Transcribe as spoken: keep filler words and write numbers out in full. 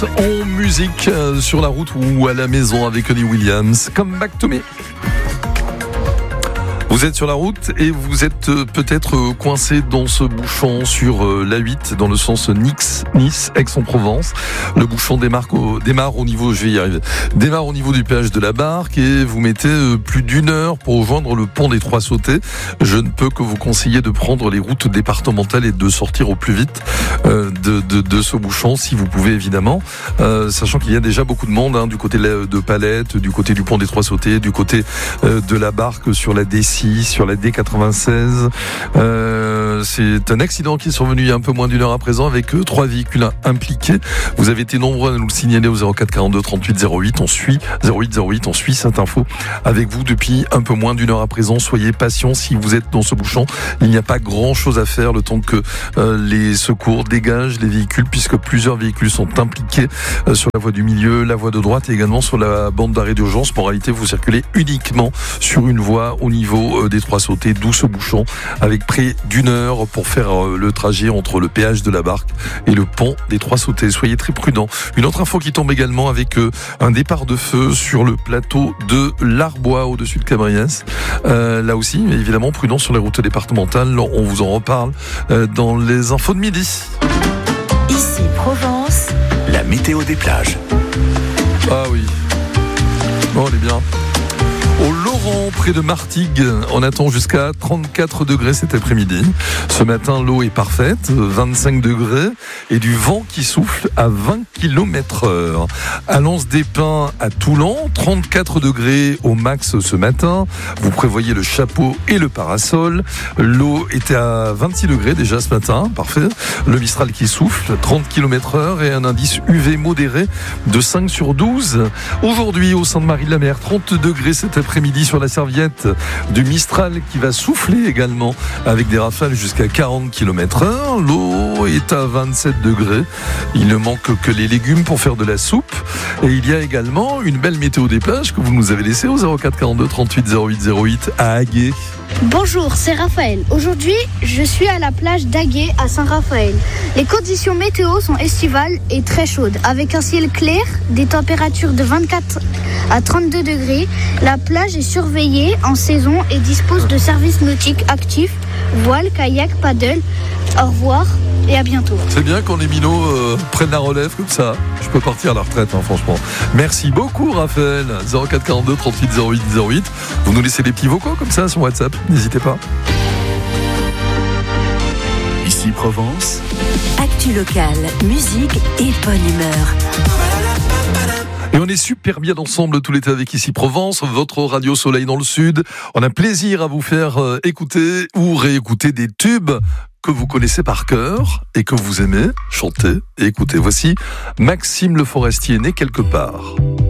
En musique, euh, sur la route ou à la maison avec Connie Williams. Come Back to Me. Vous êtes sur la route et vous êtes peut-être coincé dans ce bouchon sur l'A huit dans le sens Nice, Nice, Aix-en-Provence. Le bouchon démarre au, démarre au niveau, je vais y arriver, démarre au niveau du péage de la Barque et vous mettez plus d'une heure pour rejoindre le pont des Trois Sautés. Je ne peux que vous conseiller de prendre les routes départementales et de sortir au plus vite euh, de, de, de ce bouchon si vous pouvez évidemment, euh, sachant qu'il y a déjà beaucoup de monde hein, du côté de Palette, du côté du pont des Trois Sautés, du côté euh, de la Barque sur la D six, sur la D quatre-vingt-seize. Euh, c'est un accident qui est survenu il y a un peu moins d'une heure à présent avec euh, trois véhicules impliqués. Vous avez été nombreux à nous le signaler au zéro quatre quarante-deux trente-huit zéro huit. On suit zéro huit zéro huit. On suit cette info avec vous depuis un peu moins d'une heure à présent. Soyez patients si vous êtes dans ce bouchon. Il n'y a pas grand chose à faire le temps que euh, les secours dégagent les véhicules puisque plusieurs véhicules sont impliqués euh, sur la voie du milieu, la voie de droite et également sur la bande d'arrêt d'urgence. En réalité, vous circulez uniquement sur une voie au niveau des Trois Sautés, d'où ce bouchon avec près d'une heure pour faire le trajet entre le péage de la Barque et le pont des Trois Sautés. Soyez très prudents. Une autre info qui tombe également avec un départ de feu sur le plateau de l'Arbois au-dessus de Cabriès. Euh, là aussi, évidemment, prudent sur les routes départementales. On vous en reparle dans les infos de midi. Ici Provence, la météo des plages. Ah oui. Bon, elle est bien. Au Laurent, près de Martigues, on attend jusqu'à trente-quatre degrés cet après-midi. Ce matin, l'eau est parfaite, vingt-cinq degrés, et du vent qui souffle à vingt kilomètres heure. À Lens-des-Pins, à Toulon, trente-quatre degrés au max ce matin. Vous prévoyez le chapeau et le parasol. L'eau était à vingt-six degrés déjà ce matin, parfait. Le Mistral qui souffle, trente kilomètres heure, et un indice U V modéré de cinq sur douze. Aujourd'hui, au Sainte-Marie-de-la-Mer, trente degrés cet après-midi. Après-midi sur la serviette, du Mistral qui va souffler également avec des rafales jusqu'à quarante kilomètres heure. L'eau est à vingt-sept degrés. Il ne manque que les légumes pour faire de la soupe. Et il y a également une belle météo des plages que vous nous avez laissée au zéro quatre quarante-deux trente-huit zéro huit zéro huit à Aguet. Bonjour, c'est Raphaël. Aujourd'hui, je suis à la plage d'Aguet à Saint-Raphaël. Les conditions météo sont estivales et très chaudes, avec un ciel clair, des températures de vingt-quatre à trente-deux degrés. La plage est surveillée en saison et dispose de services nautiques actifs, voile, kayak, paddle. Au revoir et à bientôt. C'est bien quand les minots euh, prennent la relève comme ça. Je peux partir à la retraite, hein, franchement. Merci beaucoup, Raphaël. zéro quatre quarante-deux trente-huit zéro huit zéro huit. Vous nous laissez des petits vocaux comme ça sur WhatsApp. N'hésitez pas. Ici Provence. actu locale, musique et bonne humeur. Et on est super bien ensemble tout l'été avec Ici Provence, votre radio Soleil dans le Sud. On a plaisir à vous faire écouter ou réécouter des tubes que vous connaissez par cœur et que vous aimez chanter et écouter. Voici Maxime Le Forestier, né quelque part.